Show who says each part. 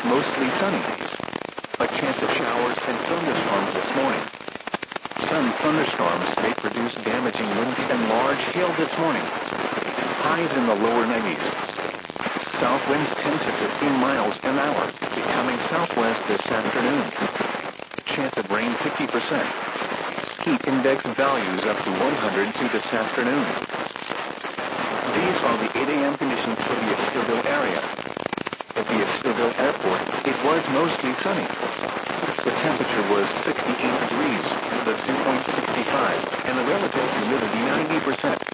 Speaker 1: mostly sunny. A chance of showers and thunderstorms this morning. Some thunderstorms may produce damaging winds and large hail this morning. Highs in the lower 90s. South winds 10 to 15 miles an hour, becoming southwest this afternoon. Chance of rain 50%. Heat index values up to 102 this afternoon. These are the 8 a.m. conditions for the Estherville area. At the Estherville Airport, it was mostly sunny. The temperature was 68 degrees, the dew point 65, and the relative humidity 90%.